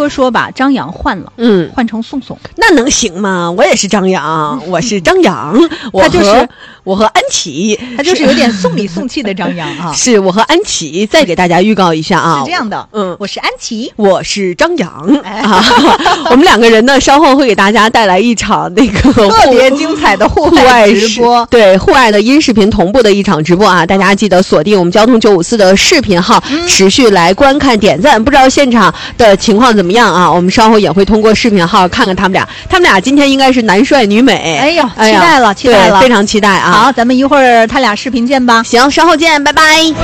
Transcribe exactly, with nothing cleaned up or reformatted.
说说把张扬换了， 嗯， 换成宋宋， 那能行吗？我也是张扬，我是张扬，我他就是我和安琪， 他就是有点送礼送气的张扬啊。 是我和安琪，再给大家预告一下啊， 是这样的， 嗯， 我是安琪， 我是张扬、 哎、 啊，我们两个人呢，稍后会给大家带来一场那个特别精彩的户外直播， 对户外的音视频同步的一场直播啊，大家记得锁定我们交通九五四的视频号，嗯、持续来观看点赞。不知道现场的情况怎么样啊？我们稍后也会通过视频号看看他们俩，他们俩今天应该是男帅女美。 哎呦，期待了，期待了， 非常期待啊！ 好，咱们一会儿他俩视频见吧。 行，稍后见，拜拜。